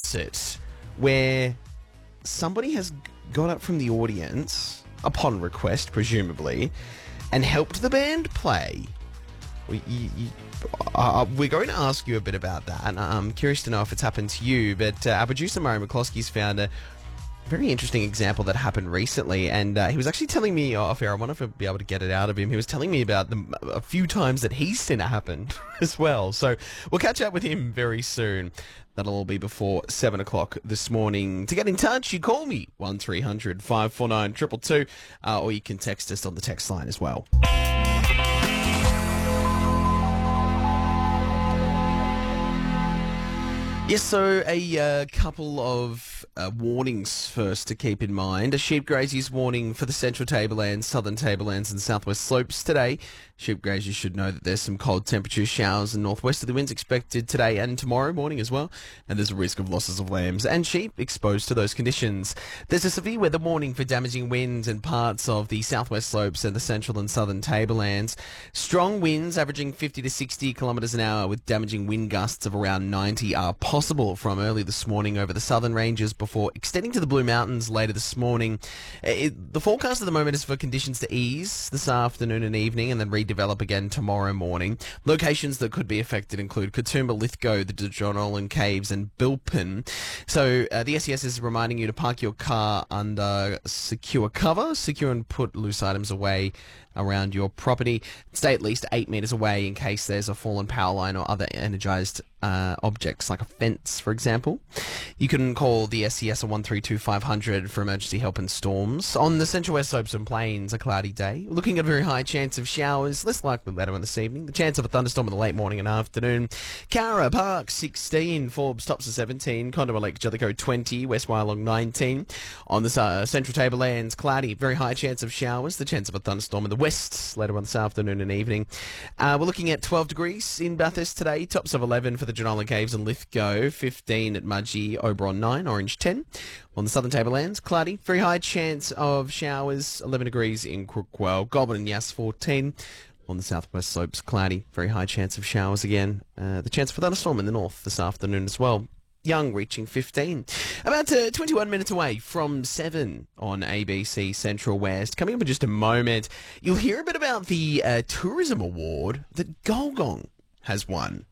concert where somebody has got up from the audience, upon request, presumably, and helped the band play. We're going to ask you a bit about that. I'm curious to know if it's happened to you, but our producer, Murray McCloskey's found a very interesting example that happened recently, and he was actually telling me off air, I wonder if I'll be able to get it out of him, he was telling me about a few times that he's seen it happen as well. So we'll catch up with him very soon. That'll all be before 7 o'clock this morning. To get in touch, you call me 1300 549 222, or you can text us on the text line as well. Yes, so a couple of warnings first to keep in mind. A sheep grazier's warning for the Central Tablelands, Southern Tablelands and Southwest Slopes today. Sheep graziers should know that there's some cold temperature showers and northwesterly winds expected today and tomorrow morning as well. And there's a risk of losses of lambs and sheep exposed to those conditions. There's a severe weather warning for damaging winds in parts of the Southwest Slopes and the Central and Southern Tablelands. Strong winds averaging 50 to 60 kilometres an hour with damaging wind gusts of around 90 are possible from early this morning over the southern ranges before extending to the Blue Mountains later this morning. The forecast at the moment is for conditions to ease this afternoon and evening and then redevelop again tomorrow morning. Locations that could be affected include Katoomba, Lithgow, the Djonolan Caves and Bilpin. So the SES is reminding you to park your car under secure cover, secure and put loose items away around your property. Stay at least 8 metres away in case there's a fallen power line or other energised objects like a fence, for example. You can call the SES on 132 500 for emergency help in storms. On the Central West Slopes and Plains, a cloudy day. Looking at a very high chance of showers, less likely later in this evening. The chance of a thunderstorm in the late morning and afternoon. Cara Park 16, Forbes tops of 17, Condobolin Lake Jellicoe 20, West Wyalong 19. On the Central Tablelands, cloudy, very high chance of showers. The chance of a thunderstorm in the west later on this afternoon and evening. We're looking at 12 degrees in Bathurst today, tops of 11 for the Djonolan Caves and Lithgow, 15 at Mudgee, Oberon 9, Orange 10. On the Southern Tablelands, cloudy, very high chance of showers, 11 degrees in Crookwell, Goulburn and Yass 14. On the Southwest Slopes, cloudy, very high chance of showers again. The chance for thunderstorm in the north this afternoon as well. Young reaching 15. About 21 minutes away from 7 on ABC Central West. Coming up in just a moment, you'll hear a bit about the tourism award that Golgong has won.